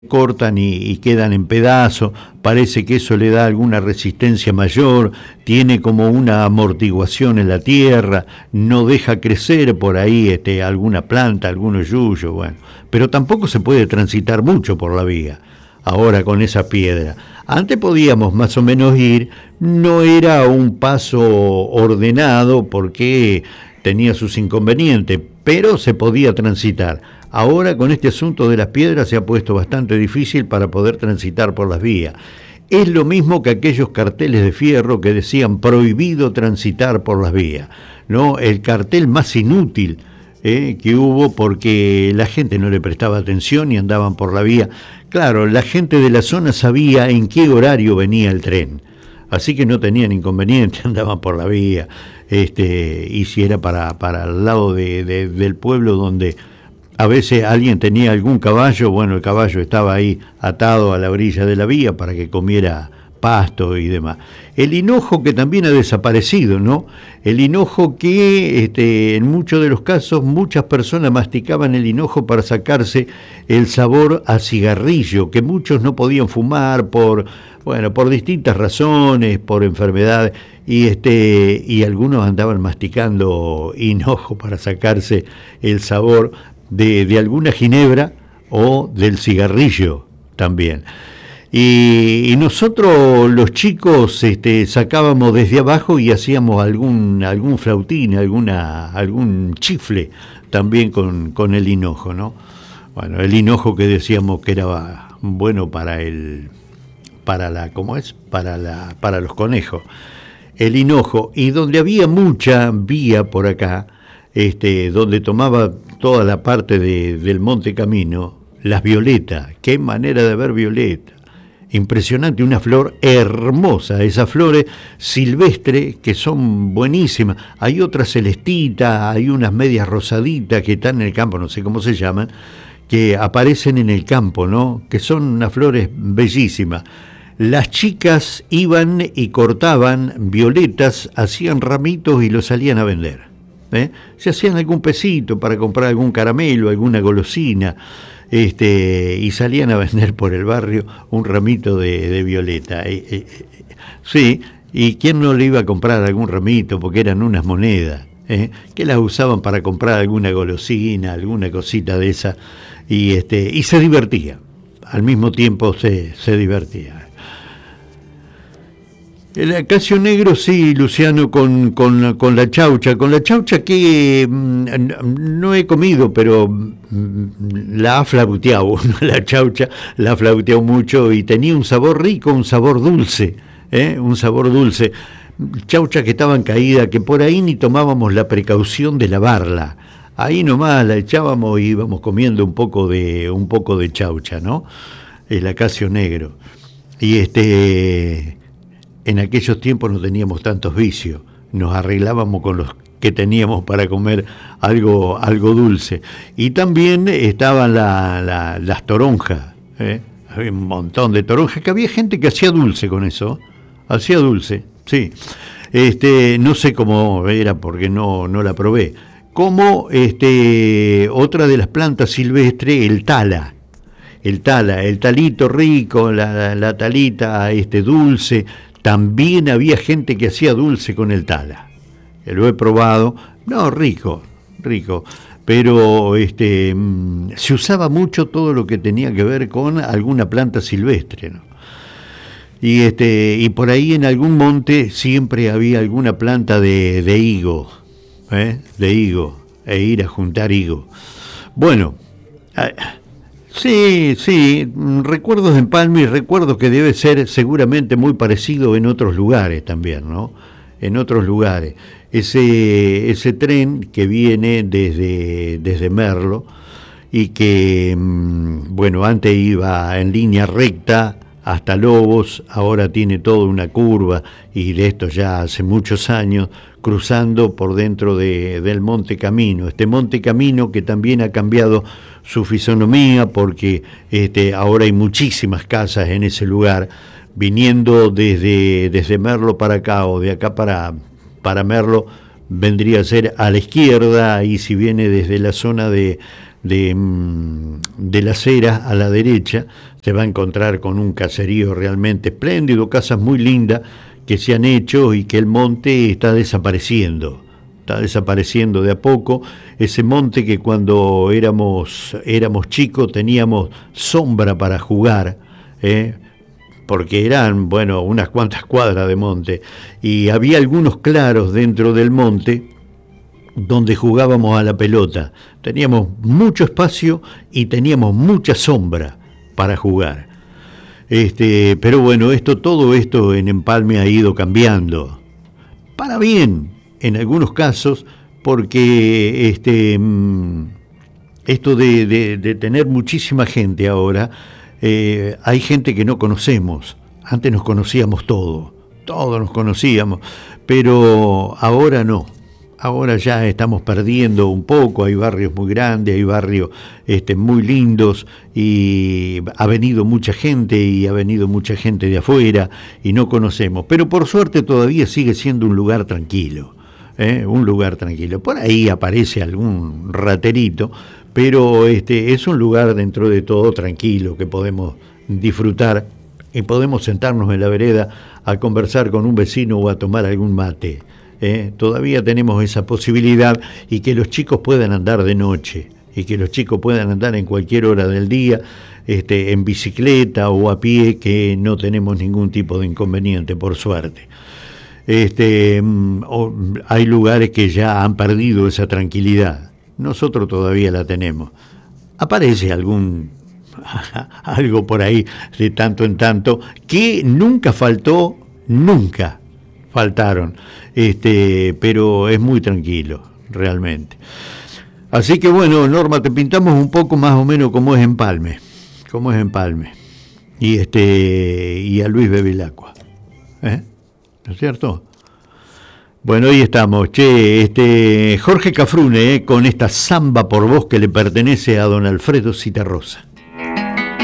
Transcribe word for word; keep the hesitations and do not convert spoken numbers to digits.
cortan y, y quedan en pedazos, parece que eso le da alguna resistencia mayor, tiene como una amortiguación en la tierra, no deja crecer por ahí este, alguna planta, algunos yuyos, bueno, pero tampoco se puede transitar mucho por la vía, ahora con esa piedra. Antes podíamos más o menos ir, no era un paso ordenado porque tenía sus inconvenientes, pero se podía transitar. Ahora con este asunto de las piedras se ha puesto bastante difícil para poder transitar por las vías. Es lo mismo que aquellos carteles de fierro que decían prohibido transitar por las vías, ¿no? El cartel más inútil eh, que hubo porque la gente no le prestaba atención y andaban por la vía. Claro, la gente de la zona sabía en qué horario venía el tren, así que no tenían inconveniente, andaban por la vía, este, y si era para, para el lado de, de, del pueblo donde a veces alguien tenía algún caballo, bueno, el caballo estaba ahí atado a la orilla de la vía para que comiera pasto y demás. El hinojo que también ha desaparecido, ¿no? El hinojo que este, en muchos de los casos muchas personas masticaban el hinojo para sacarse el sabor a cigarrillo, que muchos no podían fumar por, bueno, por distintas razones, por enfermedades, y este, y algunos andaban masticando hinojo para sacarse el sabor De, de alguna ginebra o del cigarrillo también. Y, y nosotros los chicos este, sacábamos desde abajo y hacíamos algún, algún flautín, alguna, algún chifle también con, con el hinojo, ¿no? Bueno, el hinojo que decíamos que era bueno para el, para la, ¿cómo es? Para la, para los conejos. El hinojo, y donde había mucha vía por acá, este, donde tomaba toda la parte de, del Monte Camino, las violetas, qué manera de ver violeta, impresionante, una flor hermosa, esas flores silvestres que son buenísimas, hay otras celestitas, hay unas medias rosaditas que están en el campo, no sé cómo se llaman, que aparecen en el campo, ¿no? Que son unas flores bellísimas. Las chicas iban y cortaban violetas, hacían ramitos y los salían a vender. ¿Eh? Se hacían algún pesito para comprar algún caramelo, alguna golosina, este, y salían a vender por el barrio un ramito de, de violeta. Eh, eh, sí, y quién no le iba a comprar algún ramito porque eran unas monedas, ¿eh? Que las usaban para comprar alguna golosina, alguna cosita de esa, y este, y se divertía. Al mismo tiempo se, se divertía. El acacio negro, sí, Luciano, con, con, con la chaucha, con la chaucha que mmm, no he comido, pero mmm, la ha flauteado, la chaucha la ha flauteado mucho y tenía un sabor rico, un sabor dulce, ¿eh? un sabor dulce. Chaucha que estaban caídas, que por ahí ni tomábamos la precaución de lavarla, ahí nomás la echábamos y íbamos comiendo un poco de, un poco de chaucha, ¿no? El acacio negro. Y este... En aquellos tiempos no teníamos tantos vicios, nos arreglábamos con los que teníamos para comer algo, algo dulce. Y también estaban la, la, las toronjas, ¿eh? Había un montón de toronjas, que había gente que hacía dulce con eso, hacía dulce, sí. Este, no sé cómo era porque no, no la probé. Como este, otra de las plantas silvestres, el tala. El tala, el talito rico, la, la talita este, dulce. También había gente que hacía dulce con el tala. Lo he probado. No, rico, rico. Pero este, se usaba mucho todo lo que tenía que ver con alguna planta silvestre, ¿no? Y, este, y por ahí en algún monte siempre había alguna planta de, de higo, ¿eh? de higo, e ir a juntar higo. Bueno, sí, sí, recuerdos de Empalme y recuerdos que debe ser seguramente muy parecido en otros lugares también, ¿no? En otros lugares. Ese, ese tren que viene desde, desde Merlo y que, bueno, antes iba en línea recta hasta Lobos, ahora tiene toda una curva y de esto ya hace muchos años, cruzando por dentro de, del Monte Camino. Este Monte Camino que también ha cambiado su fisonomía porque este, ahora hay muchísimas casas en ese lugar, viniendo desde, desde Merlo para acá o de acá para, para Merlo, vendría a ser a la izquierda, y si viene desde la zona de de, de Las Heras a la derecha, se va a encontrar con un caserío realmente espléndido, casas muy lindas que se han hecho y que el monte está desapareciendo. Está desapareciendo de a poco, ese monte que cuando éramos, éramos chicos teníamos sombra para jugar, ¿eh? Porque eran, bueno, unas cuantas cuadras de monte, y había algunos claros dentro del monte donde jugábamos a la pelota. Teníamos mucho espacio y teníamos mucha sombra para jugar. Este, pero bueno, esto, todo esto en Empalme ha ido cambiando. Para bien, en algunos casos, porque este, esto de, de, de tener muchísima gente ahora, eh, hay gente que no conocemos. Antes nos conocíamos todos, todos nos conocíamos, pero ahora no. Ahora ya estamos perdiendo un poco, hay barrios muy grandes, hay barrios este, muy lindos, y ha venido mucha gente y ha venido mucha gente de afuera y no conocemos. Pero por suerte todavía sigue siendo un lugar tranquilo. ¿Eh? Un lugar tranquilo. Por ahí aparece algún raterito, pero este es un lugar dentro de todo tranquilo que podemos disfrutar y podemos sentarnos en la vereda a conversar con un vecino o a tomar algún mate. ¿Eh? Todavía tenemos esa posibilidad, y que los chicos puedan andar de noche y que los chicos puedan andar en cualquier hora del día, este, en bicicleta o a pie, que no tenemos ningún tipo de inconveniente, por suerte. Este, hay lugares que ya han perdido esa tranquilidad. Nosotros todavía la tenemos. Aparece algún algo por ahí de tanto en tanto, que nunca faltó, nunca faltaron, este, pero es muy tranquilo, realmente. Así que bueno, Norma, te pintamos un poco más o menos cómo es Empalme, cómo es Empalme, y este, y a Luis Bevilacqua, ¿eh? ¿No es cierto? Bueno, ahí estamos. Che, este Jorge Cafrune, eh, con esta samba por voz que le pertenece a don Alfredo Citarrosa.